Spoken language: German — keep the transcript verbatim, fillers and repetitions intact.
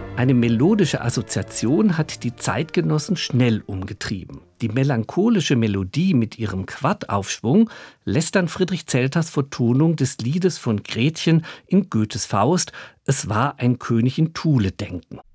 Eine melodische Assoziation hat die Zeitgenossen schnell umgetrieben. Die melancholische Melodie mit ihrem Quartaufschwung lässt an Friedrich Zelters Vertonung des Liedes von Gretchen in Goethes Faust »Es war ein König in Thule« denken.